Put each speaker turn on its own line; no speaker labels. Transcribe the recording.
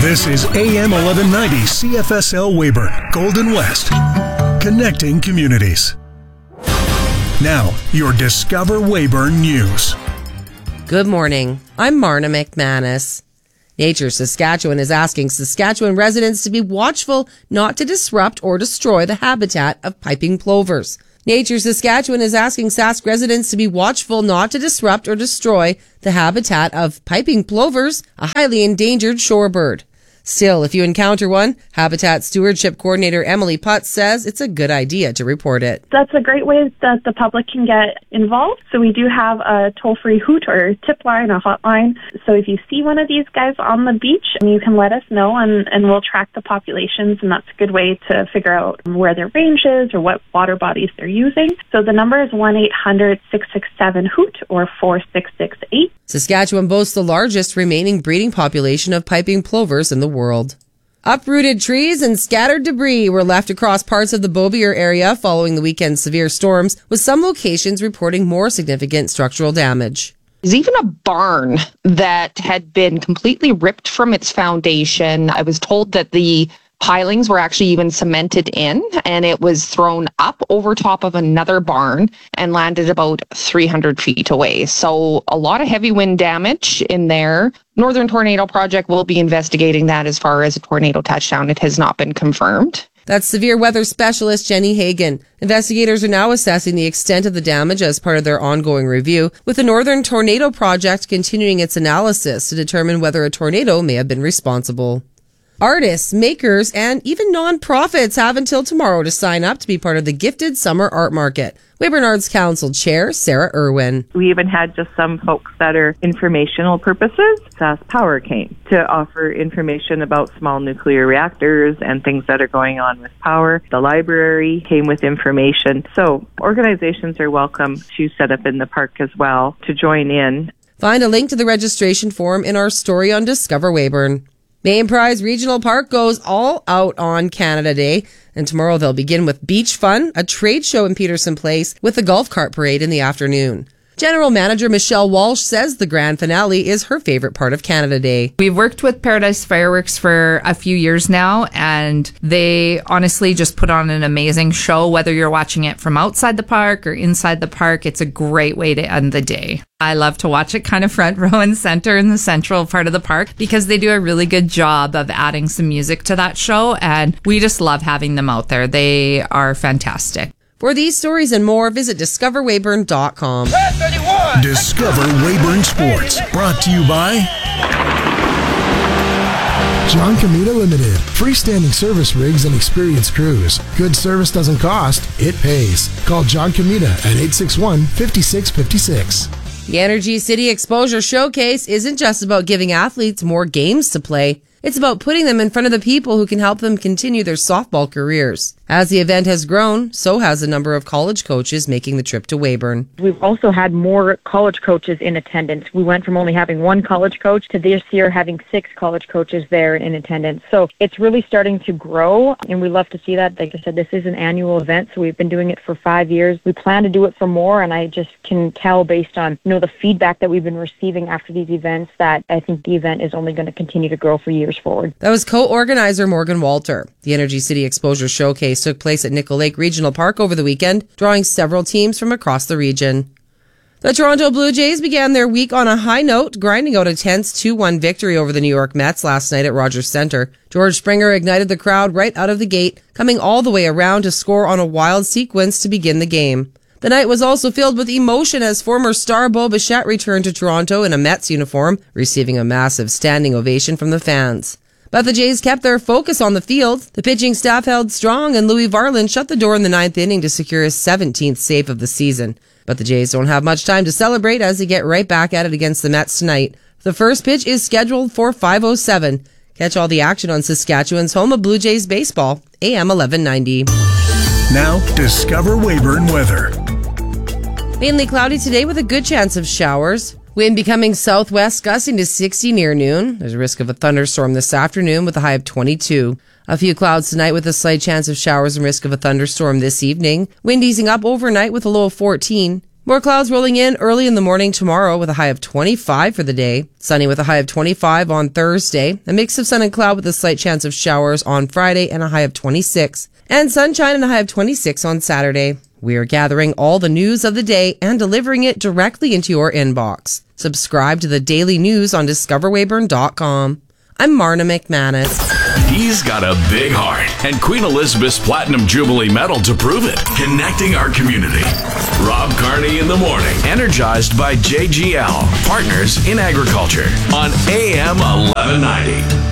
This is AM 1190 CFSL Weyburn, Golden West, connecting communities. Now, your Discover Weyburn News.
Good morning. I'm Marna McManus. Nature Saskatchewan is asking Saskatchewan residents to be watchful not to disrupt or destroy the habitat of piping plovers. Nature Saskatchewan is asking Sask residents to be watchful not to disrupt or destroy the habitat of piping plovers, a highly endangered shorebird. Still, if you encounter one, Habitat Stewardship Coordinator Emily Putz says it's a good idea to report it.
That's a great way that the public can get involved. So we do have a toll-free hoot or tip line, a hotline. So if you see one of these guys on the beach, you can let us know and we'll track the populations, and that's a good way to figure out where their range is or what water bodies they're using. So the number is 1-800-667-HOOT or 4668.
Saskatchewan boasts the largest remaining breeding population of piping plovers in the world. Uprooted trees and scattered debris were left across parts of the Beaubier area following the weekend's severe storms, with some locations reporting more significant structural damage.
There's even a barn that had been completely ripped from its foundation. I was told that the pilings were actually even cemented in, and it was thrown up over top of another barn and landed about 300 feet away. So a lot of heavy wind damage in there. Northern Tornado Project will be investigating that as far as a tornado touchdown. It has not been confirmed.
That's severe weather specialist Jenny Hagan. Investigators are now assessing the extent of the damage as part of their ongoing review, with the Northern Tornado Project continuing its analysis to determine whether a tornado may have been responsible. Artists, makers, and even non-profits have until tomorrow to sign up to be part of the Gifted Summer Art Market. Weyburn Arts Council Chair Sarah Irwin.
We even had just some folks that are informational purposes. Sask Power came to offer information about small nuclear reactors and things that are going on with power. The library came with information. So organizations are welcome to set up in the park as well to join in.
Find a link to the registration form in our story on Discover Weyburn. Main Prize Regional Park goes all out on Canada Day, and tomorrow they'll begin with beach fun, a trade show in Peterson Place, with the golf cart parade in the afternoon. General Manager Michelle Walsh says the grand finale is her favorite part of Canada Day.
We've worked with Paradise Fireworks for a few years now, and they honestly just put on an amazing show. Whether you're watching it from outside the park or inside the park, it's a great way to end the day. I love to watch it kind of front row and center in the central part of the park because they do a really good job of adding some music to that show, and we just love having them out there. They are fantastic.
For these stories and more, visit discoverweyburn.com.
Discover Weyburn Sports, brought to you by
John Comita Limited. Freestanding service rigs and experienced crews. Good service doesn't cost, it pays. Call John Comita at 861-5656.
The Energy City Exposure Showcase isn't just about giving athletes more games to play. It's about putting them in front of the people who can help them continue their softball careers. As the event has grown, so has the number of college coaches making the trip to Weyburn.
We've also had more college coaches in attendance. We went from only having one college coach to this year having 6 college coaches there in attendance. So it's really starting to grow, and we love to see that. Like I said, this is an annual event, so we've been doing it for 5 years. We plan to do it for more, and I just can tell based on the feedback that we've been receiving after these events that I think the event is only going to continue to grow for years forward.
That was co-organizer Morgan Walter. The Energy City Exposure Showcase took place at Nickel Lake Regional Park over the weekend, drawing several teams from across the region. The Toronto Blue Jays began their week on a high note, grinding out a tense 2-1 victory over the New York Mets last night at Rogers Centre. George Springer ignited the crowd right out of the gate, coming all the way around to score on a wild sequence to begin the game. The night was also filled with emotion as former star Bo Bichette returned to Toronto in a Mets uniform, receiving a massive standing ovation from the fans. But the Jays kept their focus on the field. The pitching staff held strong, and Louis Varland shut the door in the 9th inning to secure his 17th save of the season. But the Jays don't have much time to celebrate as they get right back at it against the Mets tonight. The first pitch is scheduled for 5:07. Catch all the action on Saskatchewan's home of Blue Jays baseball, AM 1190.
Now, Discover Weyburn weather.
Mainly cloudy today with a good chance of showers. Wind becoming southwest, gusting to 60 near noon. There's a risk of a thunderstorm this afternoon with a high of 22. A few clouds tonight with a slight chance of showers and risk of a thunderstorm this evening. Wind easing up overnight with a low of 14. More clouds rolling in early in the morning tomorrow with a high of 25 for the day. Sunny with a high of 25 on Thursday. A mix of sun and cloud with a slight chance of showers on Friday and a high of 26. And sunshine and a high of 26 on Saturday. We are gathering all the news of the day and delivering it directly into your inbox. Subscribe to the daily news on discoverweyburn.com. I'm Marna McManus.
He's got a big heart and Queen Elizabeth's Platinum Jubilee Medal to prove it. Connecting our community. Rob Carney in the morning. Energized by JGL, partners in agriculture on AM 1190.